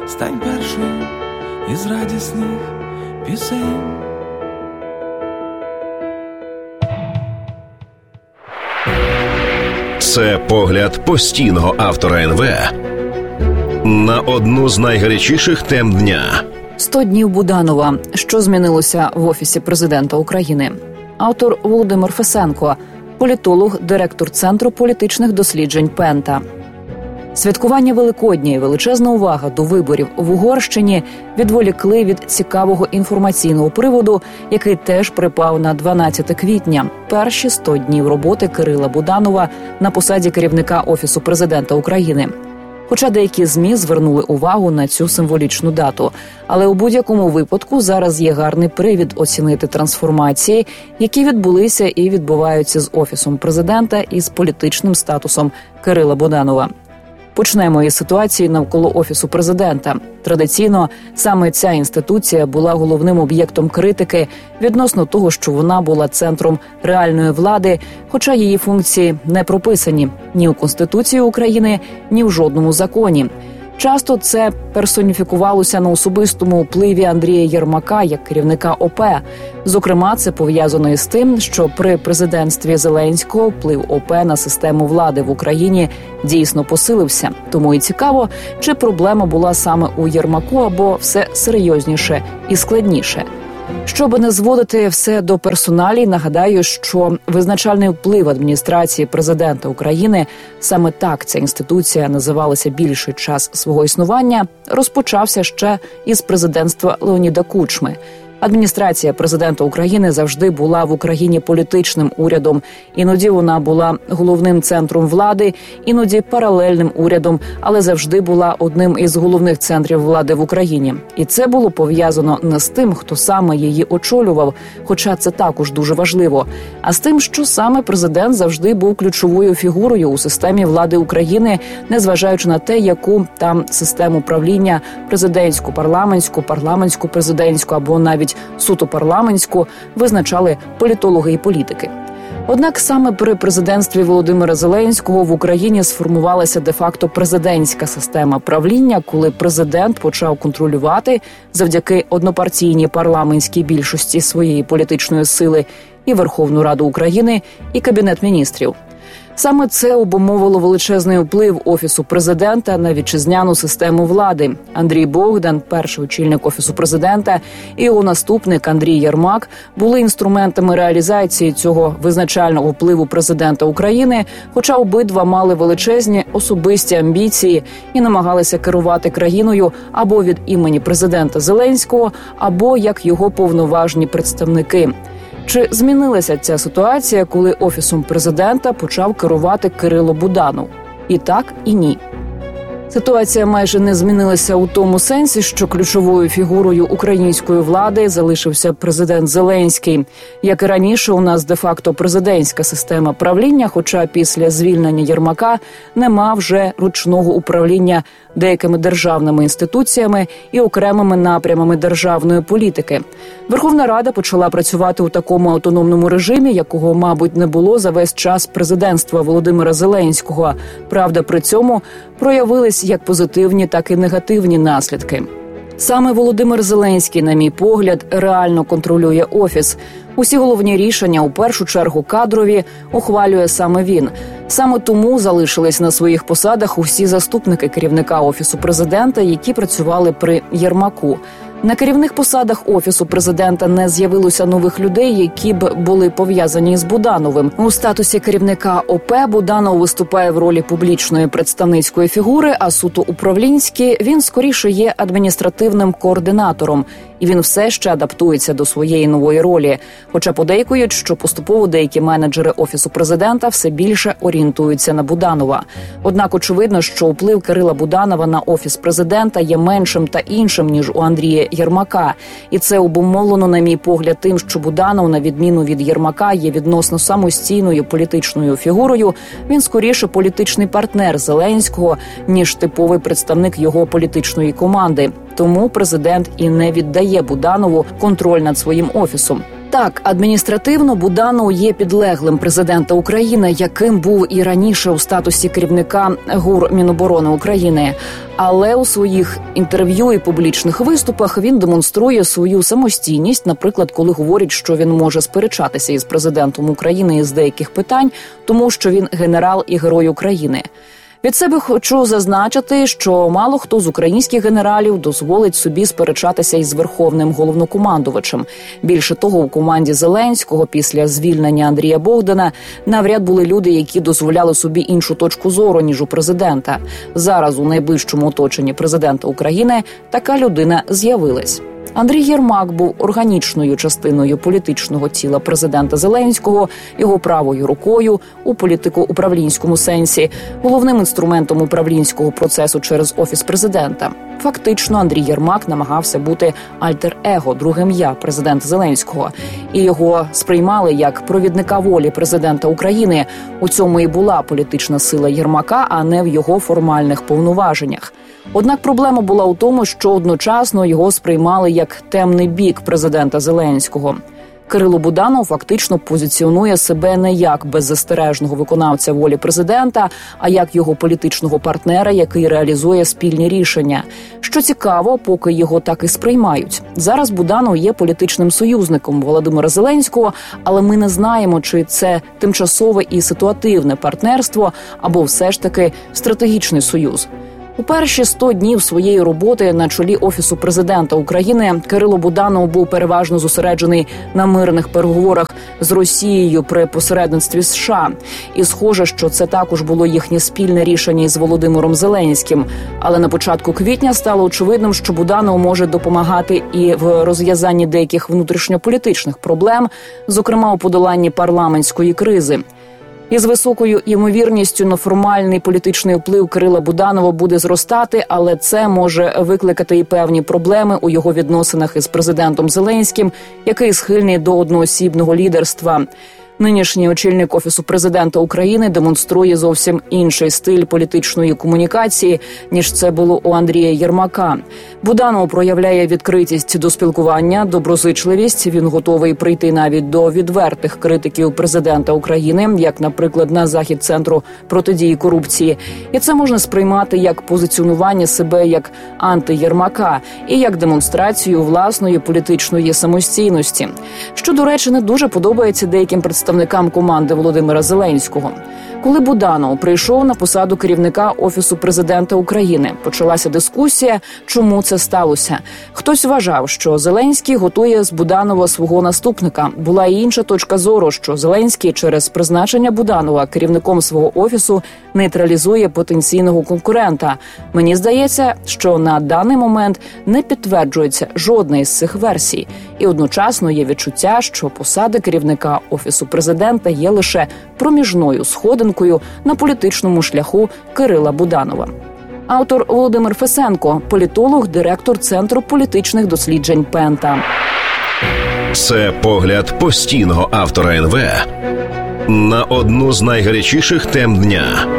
стань першою із радісних пісень. Це погляд постійного автора НВ на одну з найгарячіших тем дня. 100 днів Буданова. Що змінилося в Офісі президента України? Автор Володимир Фесенко, політолог, директор Центру політичних досліджень Пента. Святкування Великодня і величезна увага до виборів в Угорщині відволікли від цікавого інформаційного приводу, який теж припав на 12 квітня. Перші 100 днів роботи Кирила Буданова на посаді керівника Офісу президента України. Хоча деякі ЗМІ звернули увагу на цю символічну дату. Але у будь-якому випадку зараз є гарний привід оцінити трансформації, які відбулися і відбуваються з Офісом президента і з політичним статусом Кирила Буданова. Почнемо із ситуації навколо Офісу президента. Традиційно саме ця інституція була головним об'єктом критики відносно того, що вона була центром реальної влади, хоча її функції не прописані ні у Конституції України, ні в жодному законі. Часто це персоніфікувалося на особистому впливі Андрія Єрмака як керівника ОП. Зокрема, це пов'язано із тим, що при президентстві Зеленського вплив ОП на систему влади в Україні дійсно посилився. Тому і цікаво, чи проблема була саме у Єрмаку або все серйозніше і складніше. Щоб не зводити все до персоналій, нагадаю, що визначальний вплив адміністрації президента України, саме так ця інституція називалася більший час свого існування, розпочався ще із президентства Леоніда Кучми. Адміністрація президента України завжди була в Україні політичним урядом. Іноді вона була головним центром влади, іноді паралельним урядом, але завжди була одним із головних центрів влади в Україні. І це було пов'язано не з тим, хто саме її очолював, хоча це також дуже важливо, а з тим, що саме президент завжди був ключовою фігурою у системі влади України, незважаючи на те, яку там систему правління – президентську, парламентську, парламентську-президентську або навіть суто парламентську визначали політологи і політики. Однак саме при президентстві Володимира Зеленського в Україні сформувалася де-факто президентська система правління, коли президент почав контролювати завдяки однопартійній парламентській більшості своєї політичної сили і Верховну Раду України, і Кабінет міністрів. Саме це обумовило величезний вплив Офісу президента на вітчизняну систему влади. Андрій Богдан, перший очільник Офісу президента, і його наступник Андрій Єрмак були інструментами реалізації цього визначального впливу президента України, хоча обидва мали величезні особисті амбіції і намагалися керувати країною або від імені президента Зеленського, або як його повноважні представники. Чи змінилася ця ситуація, коли Офісом президента почав керувати Кирило Буданов? І так, і ні. Ситуація майже не змінилася у тому сенсі, що ключовою фігурою української влади залишився президент Зеленський. Як і раніше, у нас де-факто президентська система правління, хоча після звільнення Єрмака нема вже ручного управління деякими державними інституціями і окремими напрямами державної політики. Верховна Рада почала працювати у такому автономному режимі, якого, мабуть, не було за весь час президентства Володимира Зеленського. Правда, при цьому проявились як позитивні, так і негативні наслідки. Саме Володимир Зеленський, на мій погляд, реально контролює Офіс. Усі головні рішення, у першу чергу кадрові, ухвалює саме він. Саме тому залишились на своїх посадах усі заступники керівника Офісу президента, які працювали при Єрмаку. На керівних посадах Офісу президента не з'явилося нових людей, які б були пов'язані з Будановим. У статусі керівника ОП Буданов виступає в ролі публічної представницької фігури, а суто управлінський він скоріше є адміністративним координатором. І він все ще адаптується до своєї нової ролі. Хоча подейкують, що поступово деякі менеджери Офісу президента все більше орієнтуються на Буданова. Однак очевидно, що вплив Кирила Буданова на Офіс президента є меншим та іншим, ніж у Андрія Єрмака. І це обумовлено, на мій погляд, тим, що Буданов, на відміну від Єрмака, є відносно самостійною політичною фігурою. Він скоріше політичний партнер Зеленського, ніж типовий представник його політичної команди. Тому президент і не віддає Буданову контроль над своїм офісом. Так, адміністративно Буданов є підлеглим президента України, яким був і раніше у статусі керівника ГУР Міноборони України. Але у своїх інтерв'ю і публічних виступах він демонструє свою самостійність, наприклад, коли говорить, що він може сперечатися із президентом України із деяких питань, тому що він генерал і герой України. Від себе хочу зазначити, що мало хто з українських генералів дозволить собі сперечатися із верховним головнокомандувачем. Більше того, у команді Зеленського після звільнення Андрія Богдана навряд були люди, які дозволяли собі іншу точку зору, ніж у президента. Зараз у найближчому оточенні президента України така людина з'явилась. Андрій Єрмак був органічною частиною політичного тіла президента Зеленського, його правою рукою у політико-управлінському сенсі, головним інструментом управлінського процесу через Офіс президента. Фактично, Андрій Єрмак намагався бути альтер-его, другим «я» президента Зеленського. І його сприймали як провідника волі президента України. У цьому і була політична сила Єрмака, а не в його формальних повноваженнях. Однак проблема була у тому, що одночасно його сприймали як темний бік президента Зеленського. Кирило Буданов фактично позиціонує себе не як беззастережного виконавця волі президента, а як його політичного партнера, який реалізує спільні рішення. Що цікаво, поки його так і сприймають. Зараз Буданов є політичним союзником Володимира Зеленського, але ми не знаємо, чи це тимчасове і ситуативне партнерство, або все ж таки стратегічний союз. У перші 100 днів своєї роботи на чолі Офісу президента України Кирило Буданов був переважно зосереджений на мирних переговорах з Росією при посередництві США. І схоже, що це також було їхнє спільне рішення із Володимиром Зеленським. Але на початку квітня стало очевидним, що Буданов може допомагати і в розв'язанні деяких внутрішньополітичних проблем, зокрема у подоланні парламентської кризи. Із високою ймовірністю неформальний політичний вплив Кирила Буданова буде зростати, але це може викликати і певні проблеми у його відносинах із президентом Зеленським, який схильний до одноосібного лідерства. Нинішній очільник Офісу президента України демонструє зовсім інший стиль політичної комунікації, ніж це було у Андрія Єрмака. Буданов проявляє відкритість до спілкування, доброзичливість. Він готовий прийти навіть до відвертих критиків президента України, як, наприклад, на захід Центру протидії корупції. І це можна сприймати як позиціонування себе як анти-Єрмака і як демонстрацію власної політичної самостійності. Що, до речі, не дуже подобається деяким представникам команди Володимира Зеленського. Коли Буданов прийшов на посаду керівника Офісу президента України, почалася дискусія, чому це сталося. Хтось вважав, що Зеленський готує з Буданова свого наступника. Була і інша точка зору, що Зеленський через призначення Буданова керівником свого офісу нейтралізує потенційного конкурента. Мені здається, що на даний момент не підтверджується жодна із цих версій. І одночасно є відчуття, що посада керівника Офісу президента є лише проміжною сходинкою на політичному шляху Кирила Буданова. Автор Володимир Фесенко, політолог, директор Центру політичних досліджень Пента. Це погляд постійного автора НВ на одну з найгарячіших тем дня.